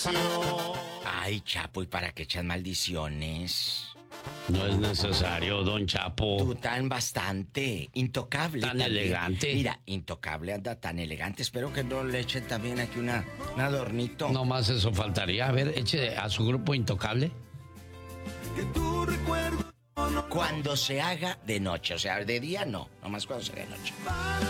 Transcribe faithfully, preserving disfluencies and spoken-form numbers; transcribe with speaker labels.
Speaker 1: maldición.
Speaker 2: Ay, Chapo, ¿y para qué echan maldiciones?
Speaker 3: No es necesario, don Chapo.
Speaker 2: Tú tan bastante intocable.
Speaker 3: Tan
Speaker 2: también.
Speaker 3: elegante.
Speaker 2: Mira, intocable anda tan elegante. Espero que no le echen también aquí una, un adornito.
Speaker 3: No más eso faltaría. A ver, eche a su grupo Intocable.
Speaker 1: Que tu recuerdo no
Speaker 2: Cuando se haga de noche, o sea, de día no, nomás cuando se haga de noche.